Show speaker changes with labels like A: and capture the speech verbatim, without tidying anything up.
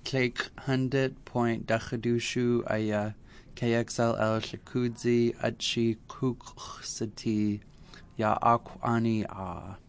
A: Clake hundred point Dachadushu Aya K X L L Shakudzi Achi Kuksati Ya Akwani A.